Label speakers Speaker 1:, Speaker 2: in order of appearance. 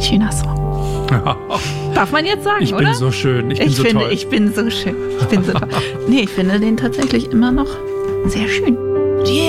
Speaker 1: schöner Song. Darf man jetzt sagen, oder?
Speaker 2: Ich bin so schön, ich bin so toll.
Speaker 1: Ich bin so schön, ich bin so toll. Nee, ich finde den tatsächlich immer noch sehr schön.